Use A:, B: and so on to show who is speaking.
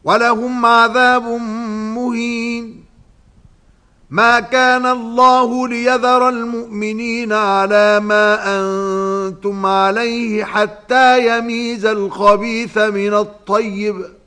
A: ولهم عذاب مهين. ما كان الله ليذر المؤمنين على ما أنتم عليه حتى يميز الخبيث من الطيب